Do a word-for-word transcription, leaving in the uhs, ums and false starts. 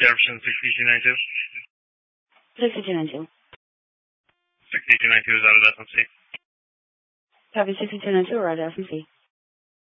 Jefferson sixty two nine two. sixty two nine two. sixty two nine two is out of S M C. Copy sixty two nine two or out of S M C.